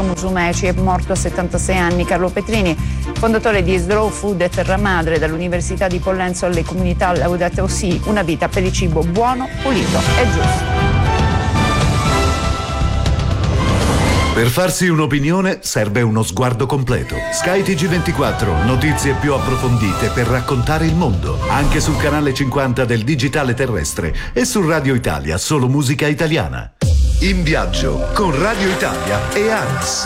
Musumeci. È morto a 76 anni Carlo Petrini, fondatore di Slow Food e Terra Madre, dall'Università di Pollenzo alle comunità Laudato Si, una vita per il cibo buono, pulito e giusto. Per farsi un'opinione serve uno sguardo completo. Sky TG24, notizie più approfondite per raccontare il mondo. Anche sul canale 50 del digitale terrestre e su Radio Italia, solo musica italiana. In viaggio con Radio Italia e ANAS.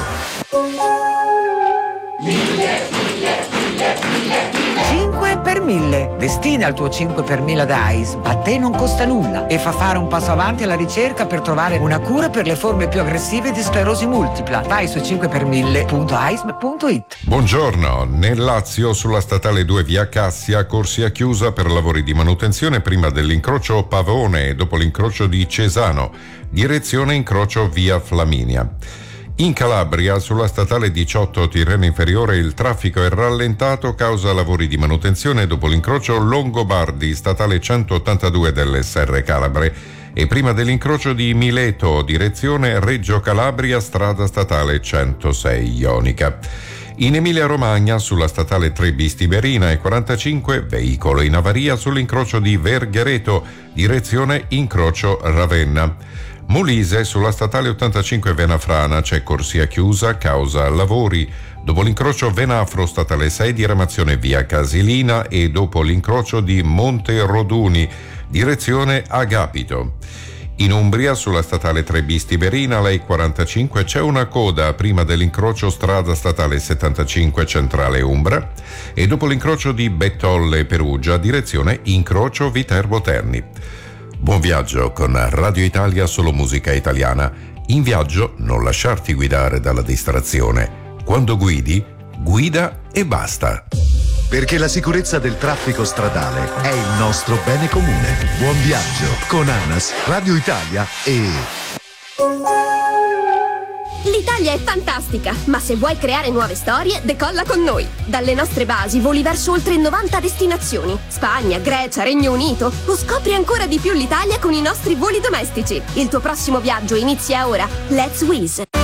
5 per 1000. Destina il tuo 5 per 1000 da AISM. A te non costa nulla e fa fare un passo avanti alla ricerca per trovare una cura per le forme più aggressive di sclerosi multipla. Vai su 5per1000.aism.it. Buongiorno. Nel Lazio, sulla statale 2 via Cassia, corsia chiusa per lavori di manutenzione prima dell'incrocio Pavone e dopo l'incrocio di Cesano. Direzione incrocio via Flaminia. In Calabria, sulla statale 18 Tirreno Inferiore, il traffico è rallentato causa lavori di manutenzione dopo l'incrocio Longobardi, statale 182 dell'SR Calabre, e prima dell'incrocio di Mileto, direzione Reggio Calabria, strada statale 106 Ionica. In Emilia-Romagna, sulla statale 3B Tiberina e 45, veicolo in avaria sull'incrocio di Verghereto, direzione incrocio Ravenna. Molise, sulla statale 85 Venafrana, c'è corsia chiusa causa lavori. Dopo l'incrocio Venafro, statale 6, diramazione via Casilina e dopo l'incrocio di Monte Roduni, direzione Agapito. In Umbria, sulla statale 3B Tiberina, lei 45, c'è una coda prima dell'incrocio strada statale 75 centrale Umbra e dopo l'incrocio di Bettolle Perugia, direzione incrocio Viterbo Terni. Buon viaggio con Radio Italia, solo musica italiana. In viaggio non lasciarti guidare dalla distrazione. Quando guidi, guida e basta. Perché la sicurezza del traffico stradale è il nostro bene comune. Buon viaggio con ANAS, Radio Italia e... L'Italia è fantastica, ma se vuoi creare nuove storie, decolla con noi. Dalle nostre basi voli verso oltre 90 destinazioni. Spagna, Grecia, Regno Unito. O scopri ancora di più l'Italia con i nostri voli domestici. Il tuo prossimo viaggio inizia ora. Let's Wizz.